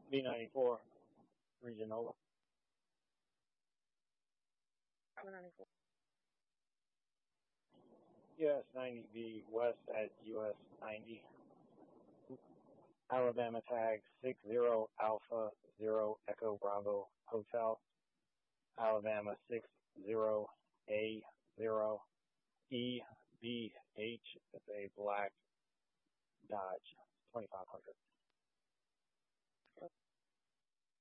B94, Regional. US 90B West at US 90. Alabama tag 60 Alpha 0 Echo Bravo Hotel. Alabama 60A 0 EBH. It's a black Dodge 2500.